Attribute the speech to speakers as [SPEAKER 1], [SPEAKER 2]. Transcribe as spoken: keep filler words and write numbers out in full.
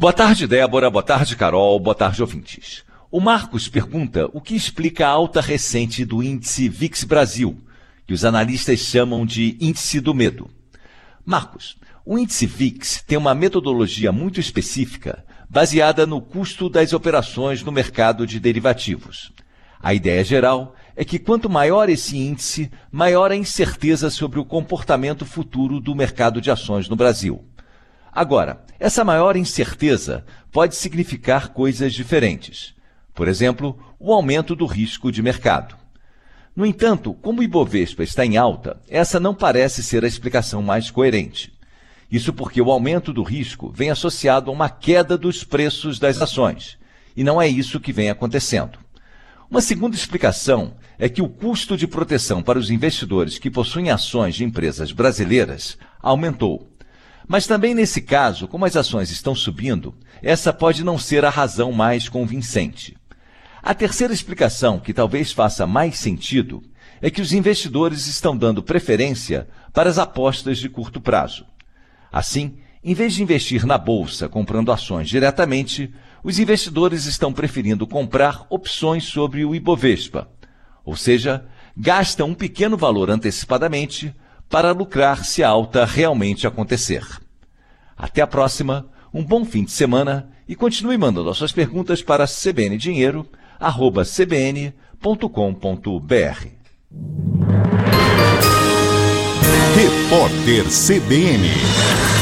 [SPEAKER 1] Boa tarde, Débora. Boa tarde, Carol. Boa tarde, ouvintes. O Marcos pergunta o que explica a alta recente do índice V I X Brasil, que os analistas chamam de índice do medo. Marcos, o índice V I X tem uma metodologia muito específica, baseada no custo das operações no mercado de derivativos. A ideia geral é que quanto maior esse índice, maior a incerteza sobre o comportamento futuro do mercado de ações no Brasil. Agora, essa maior incerteza pode significar coisas diferentes. Por exemplo, o aumento do risco de mercado. No entanto, como o Ibovespa está em alta, essa não parece ser a explicação mais coerente. Isso porque o aumento do risco vem associado a uma queda dos preços das ações, e não é isso que vem acontecendo. Uma segunda explicação é que o custo de proteção para os investidores que possuem ações de empresas brasileiras aumentou. Mas também nesse caso, como as ações estão subindo, essa pode não ser a razão mais convincente. A terceira explicação, que talvez faça mais sentido, é que os investidores estão dando preferência para as apostas de curto prazo. Assim, em vez de investir na bolsa comprando ações diretamente, os investidores estão preferindo comprar opções sobre o Ibovespa, ou seja, gastam um pequeno valor antecipadamente para lucrar se a alta realmente acontecer. Até a próxima, um bom fim de semana e continue mandando as suas perguntas para c b n dinheiro arroba c b n ponto com ponto b r.
[SPEAKER 2] Repórter C B N